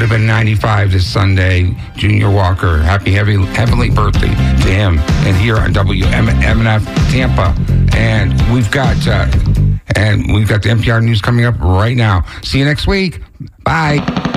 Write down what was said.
would have been 95 this Sunday. Junior Walker, happy heavenly birthday to him. And here on WMNF Tampa, and we've got the NPR news coming up right now. See you next week. Bye.